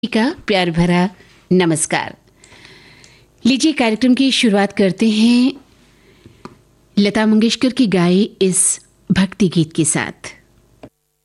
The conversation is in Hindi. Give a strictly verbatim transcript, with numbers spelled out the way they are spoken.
का प्यार भरा नमस्कार। लीजिए कार्यक्रम की शुरुआत करते हैं लता मंगेशकर की गाए इस भक्ति गीत के साथ।